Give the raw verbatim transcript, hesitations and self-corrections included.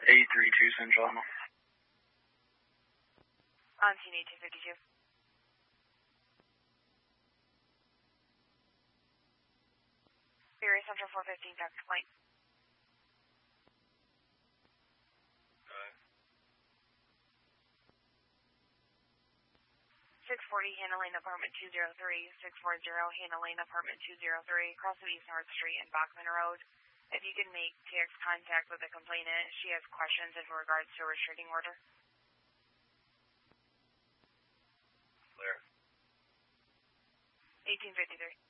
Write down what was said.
eight three two Central. On scene eighteen fifty-two. Ferry Central four fifteen, tax complaint. six forty Hannah Lane, apartment two oh three, six forty Hannah Lane, apartment two oh three, across from East North Street and Bachman Road. If you can make T X contact with the complainant, she has questions in regards to a restraining order. Clear. eighteen fifty-three.